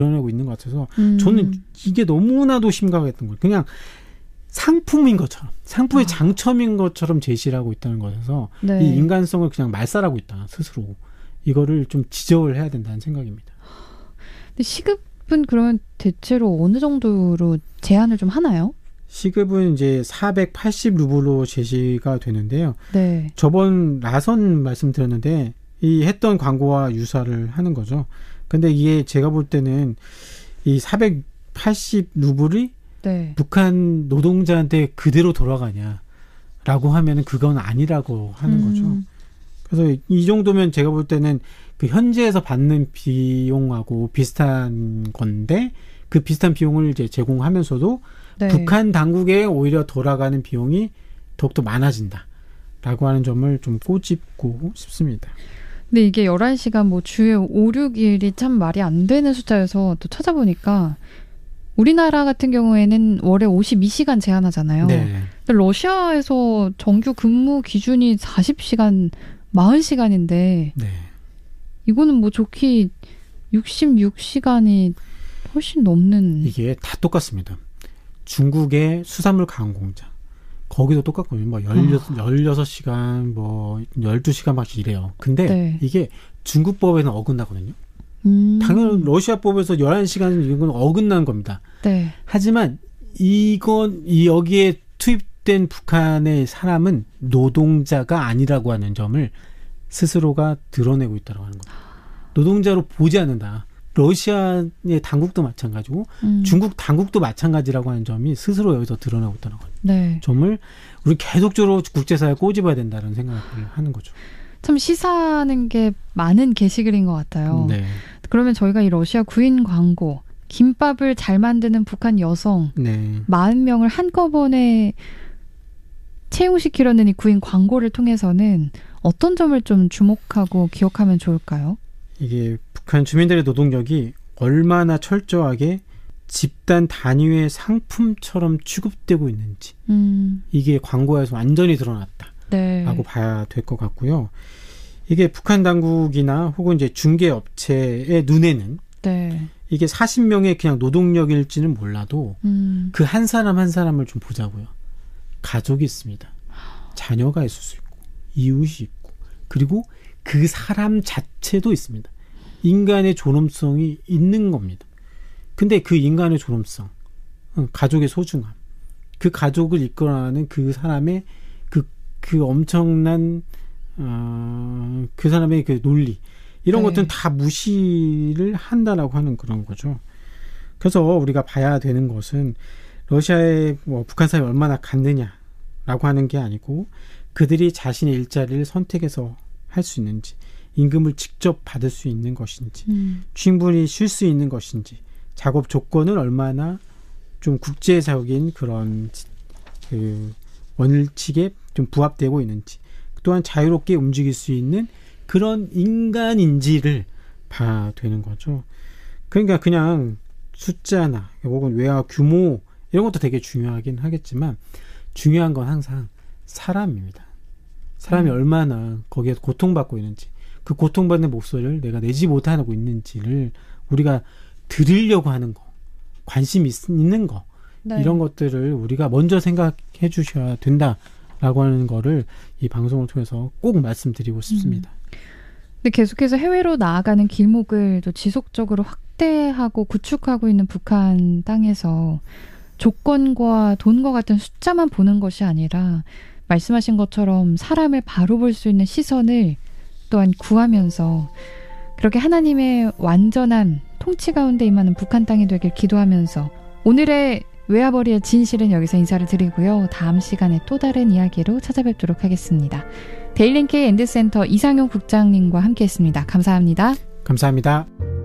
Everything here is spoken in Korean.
드러내고 있는 것 같아서 저는 이게 너무나도 심각했던 거예요. 그냥 상품인 것처럼, 상품의 장점인 것처럼 제시를 하고 있다는 것에서 네. 이 인간성을 그냥 말살하고 있다, 스스로. 이거를 좀 지적을 해야 된다는 생각입니다. 근데 시급은 그러면 대체로 어느 정도로 제한을 좀 하나요? 시급은 이제 480루블로 제시가 되는데요. 네. 저번 라선 말씀드렸는데 이 했던 광고와 유사를 하는 거죠. 근데 이게 제가 볼 때는 이 480루블이 네. 북한 노동자한테 그대로 돌아가냐라고 하면은 그건 아니라고 하는 거죠. 그래서 이 정도면 제가 볼 때는 그 현지에서 받는 비용하고 비슷한 건데 그 비슷한 비용을 이제 제공하면서도 네. 북한 당국에 오히려 돌아가는 비용이 더욱더 많아진다라고 하는 점을 좀 꼬집고 싶습니다. 근데 이게 11시간 뭐 주에 5, 6일이 참 말이 안 되는 숫자여서 또 찾아보니까 우리나라 같은 경우에는 월에 52시간 제한하잖아요. 네. 근데 러시아에서 정규 근무 기준이 40시간, 40시간인데 네. 이거는 뭐 좋게 66시간이 훨씬 넘는. 이게 다 똑같습니다. 중국의 수산물 가공 공장. 거기도 똑같거든요. 뭐 16시간, 뭐 12시간 막 이래요. 근데 네. 이게 중국법에는 어긋나거든요. 당연히 러시아법에서 11시간은 이건 어긋난 겁니다. 네. 하지만 여기에 투입된 북한의 사람은 노동자가 아니라고 하는 점을 스스로가 드러내고 있다고 하는 겁니다. 노동자로 보지 않는다. 러시아의 당국도 마찬가지고 중국 당국도 마찬가지라고 하는 점이 스스로 여기서 드러나고 있다는 거죠. 네. 점을 우리 계속적으로 국제사회에 꼬집어야 된다는 생각을 하는 거죠. 참 시사하는 게 많은 게시글인 것 같아요. 네. 그러면 저희가 이 러시아 구인 광고, 김밥을 잘 만드는 북한 여성 네. 40명을 한꺼번에 채용시키려는 이 구인 광고를 통해서는 어떤 점을 좀 주목하고 기억하면 좋을까요? 이게 북한 주민들의 노동력이 얼마나 철저하게 집단 단위의 상품처럼 취급되고 있는지 이게 광고에서 완전히 드러났다라고 네. 봐야 될 것 같고요. 이게 북한 당국이나 혹은 이제 중개업체의 눈에는 네. 이게 40명의 그냥 노동력일지는 몰라도 그 한 사람 한 사람을 좀 보자고요. 가족이 있습니다. 자녀가 있을 수 있고 이웃이 있고 그리고 그 사람 자체도 있습니다. 인간의 존엄성이 있는 겁니다. 근데 그 인간의 존엄성, 가족의 소중함, 그 가족을 이끌어가는 그 사람의 그 엄청난 그 사람의 그 논리 이런 네. 것들은 다 무시를 한다라고 하는 그런 거죠. 그래서 우리가 봐야 되는 것은 러시아의 북한 사회에 얼마나 갔느냐라고 하는 게 아니고 그들이 자신의 일자리를 선택해서 할 수 있는지, 임금을 직접 받을 수 있는 것인지, 충분히 쉴 수 있는 것인지, 작업 조건은 얼마나 좀 국제적인 그런 그 원칙에 좀 부합되고 있는지, 또한 자유롭게 움직일 수 있는 그런 인간인지를 봐야 되는 거죠. 그러니까 그냥 숫자나 혹은 외화 규모 이런 것도 되게 중요하긴 하겠지만 중요한 건 항상 사람입니다. 사람이 얼마나 거기에 고통받고 있는지, 그 고통받는 목소리를 내가 내지 못하고 있는지를 우리가 들으려고 하는 거, 관심 있는 거, 네. 이런 것들을 우리가 먼저 생각해 주셔야 된다라고 하는 거를 이 방송을 통해서 꼭 말씀드리고 싶습니다. 근데 계속해서 해외로 나아가는 길목을 또 지속적으로 확대하고 구축하고 있는 북한 땅에서 조건과 돈과 같은 숫자만 보는 것이 아니라 말씀하신 것처럼 사람을 바로 볼 수 있는 시선을 또한 구하면서 그렇게 하나님의 완전한 통치 가운데 임하는 북한 땅이 되길 기도하면서 오늘의 외화벌이의 진실은 여기서 인사를 드리고요. 다음 시간에 또 다른 이야기로 찾아뵙도록 하겠습니다. 데일링K 엔드센터 이상용 국장님과 함께했습니다. 감사합니다. 감사합니다.